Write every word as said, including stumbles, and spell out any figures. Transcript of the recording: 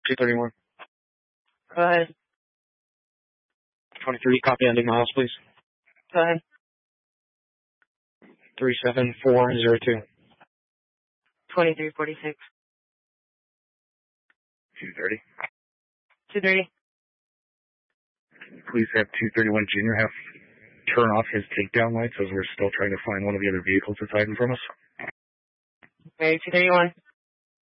two thirty-one. Go ahead. twenty-three, copy ending miles, please. Go ahead. three seven four zero two. twenty-three forty-six. two thirty. two thirty. Please have two thirty-one Junior have turn off his takedown lights as we're still trying to find one of the other vehicles that's hiding from us. Okay, two thirty-one.